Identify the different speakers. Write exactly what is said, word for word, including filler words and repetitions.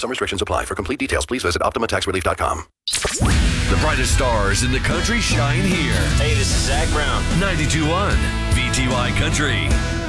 Speaker 1: Some restrictions apply. For complete details, please visit Optima Tax Relief dot com.
Speaker 2: The brightest stars in the country shine here.
Speaker 3: Hey, this is Zach Brown.
Speaker 2: ninety-two point one V T Y Country.